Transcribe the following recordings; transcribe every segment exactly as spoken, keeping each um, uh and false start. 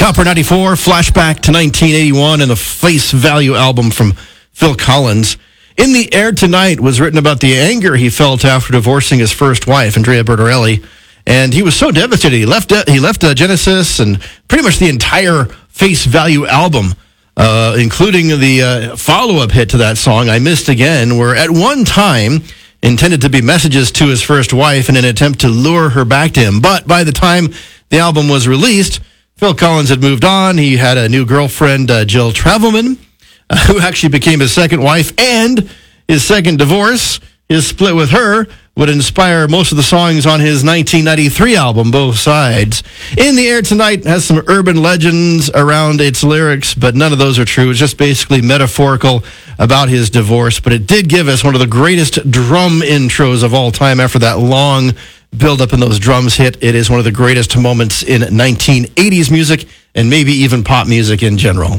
Copper ninety-four, flashback to nineteen eighty-one and the Face Value album from Phil Collins. In the Air Tonight was written about the anger he felt after divorcing his first wife, Andrea Bertorelli. And he was so devastated. He left he left uh, Genesis and pretty much the entire Face Value album, uh, including the uh, follow-up hit to that song, I Missed Again, were at one time intended to be messages to his first wife in an attempt to lure her back to him. But by the time the album was released, Phil Collins had moved on. He had a new girlfriend, uh, Jill Travelman, uh, who actually became his second wife, and his second divorce, his split with her, would inspire most of the songs on his nineteen ninety-three album, Both Sides. In the Air Tonight has some urban legends around its lyrics, but none of those are true. It's just basically metaphorical about his divorce, but it did give us one of the greatest drum intros of all time after that long build up and those drums hit. It is one of the greatest moments in nineteen eighties music and maybe even pop music in general.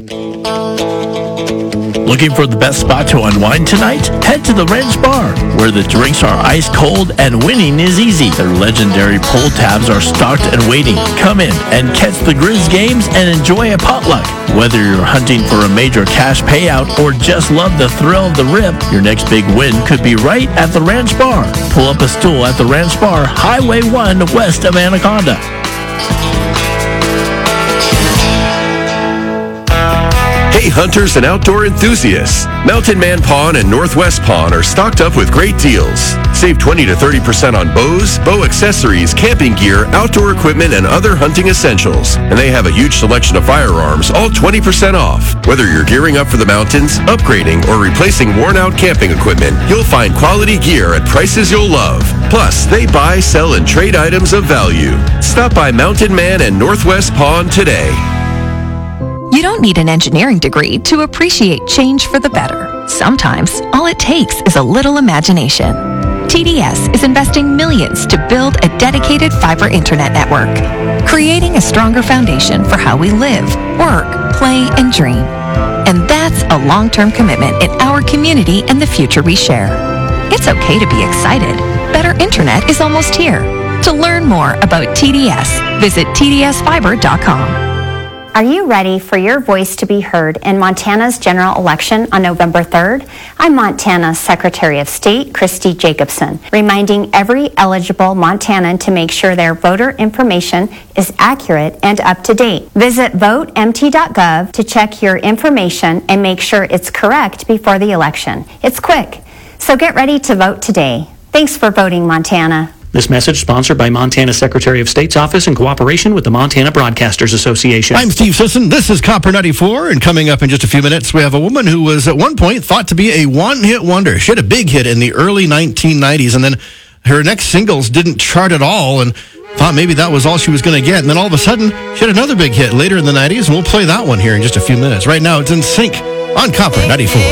Looking for the best spot to unwind tonight? Head to the Ranch Bar, where the drinks are ice cold and winning is easy. Their legendary pull tabs are stocked and waiting. Come in and catch the Grizz games and enjoy a potluck. Whether you're hunting for a major cash payout or just love the thrill of the rip, your next big win could be right at the Ranch Bar. Pull up a stool at the Ranch Bar, Highway one west of Anaconda. Hey hunters and outdoor enthusiasts, Mountain Man Pawn and Northwest Pawn are stocked up with great deals. Save twenty to thirty percent on bows, bow accessories, camping gear, outdoor equipment, and other hunting essentials. And they have a huge selection of firearms, all twenty percent off. Whether you're gearing up for the mountains, upgrading, or replacing worn-out camping equipment, you'll find quality gear at prices you'll love. Plus, they buy, sell, and trade items of value. Stop by Mountain Man and Northwest Pawn today. You don't need an engineering degree to appreciate change for the better. Sometimes, all it takes is a little imagination. T D S is investing millions to build a dedicated fiber internet network, creating a stronger foundation for how we live, work, play, and dream. And that's a long-term commitment in our community and the future we share. It's okay to be excited. Better internet is almost here. To learn more about T D S, visit T D S fiber dot com. Are you ready for your voice to be heard in Montana's general election on November third? I'm Montana's Secretary of State, Christy Jacobson, reminding every eligible Montanan to make sure their voter information is accurate and up to date. Visit vote M T dot gov to check your information and make sure it's correct before the election. It's quick, so get ready to vote today. Thanks for voting, Montana. This message sponsored by Montana Secretary of State's office in cooperation with the Montana Broadcasters Association. I'm Steve Sisson. This is Copper ninety-four, and coming up in just a few minutes, we have a woman who was at one point thought to be a one-hit wonder. She had a big hit in the early nineteen nineties, and then her next singles didn't chart at all, and thought maybe that was all she was going to get. And then all of a sudden, she had another big hit later in the nineties, and we'll play that one here in just a few minutes. Right now, it's In Sync on Copper ninety-four.